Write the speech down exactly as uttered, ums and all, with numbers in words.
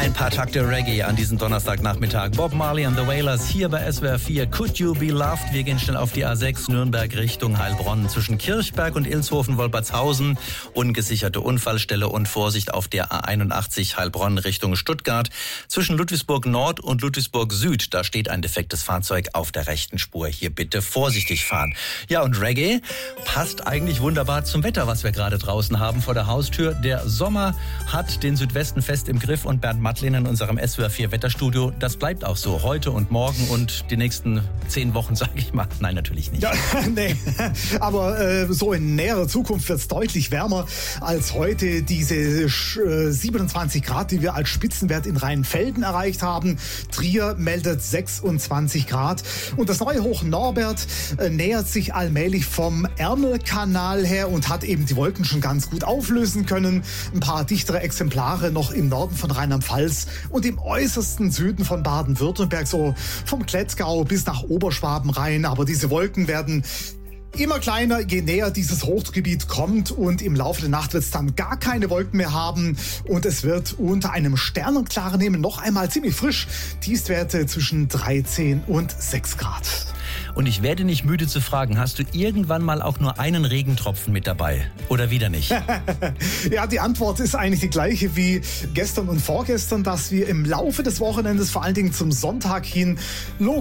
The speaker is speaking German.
Ein paar Takte Reggae an diesem Donnerstagnachmittag. Bob Marley and the Wailers hier bei S W R vier. Could You Be Loved? Wir gehen schnell auf die A sechs Nürnberg Richtung Heilbronn. Zwischen Kirchberg und Ilshofen-Wolpertshausen. Ungesicherte Unfallstelle und Vorsicht auf der A einundachtzig Heilbronn Richtung Stuttgart. Zwischen Ludwigsburg Nord und Ludwigsburg Süd. Da steht ein defektes Fahrzeug auf der rechten Spur. Hier bitte vorsichtig fahren. Ja, und Reggae passt eigentlich wunderbar zum Wetter, was wir gerade draußen haben vor der Haustür. Der Sommer hat den Südwesten fest im Griff und Bernd Mattlin in unserem S W R vier Wetterstudio. Das bleibt auch so heute und morgen und die nächsten zehn Wochen, sage ich mal. Nein, natürlich nicht. Ja, nee, aber äh, so in näherer Zukunft wird es deutlich wärmer als heute. Diese äh, siebenundzwanzig Grad, die wir als Spitzenwert in Rheinfelden erreicht haben. Trier meldet sechsundzwanzig Grad. Und das neue Hoch Norbert äh, nähert sich allmählich vom Ärmelkanal her und hat eben die Wolken schon ganz gut auflösen können. Ein paar dichtere Exemplare noch im Norden von Rheinland-Pfalz und im äußersten Süden von Baden-Württemberg, so vom Klettgau bis nach Oberschwaben rein. Aber diese Wolken werden immer kleiner, je näher dieses Hochdruckgebiet kommt, und im Laufe der Nacht wird es dann gar keine Wolken mehr haben und es wird unter einem sternenklaren Himmel noch einmal ziemlich frisch. Tiefstwerte zwischen dreizehn und sechs Grad. Und ich werde nicht müde zu fragen, hast du irgendwann mal auch nur einen Regentropfen mit dabei? Oder wieder nicht? Ja, die Antwort ist eigentlich die gleiche wie gestern und vorgestern, dass wir im Laufe des Wochenendes, vor allen Dingen zum Sonntag hin, lokal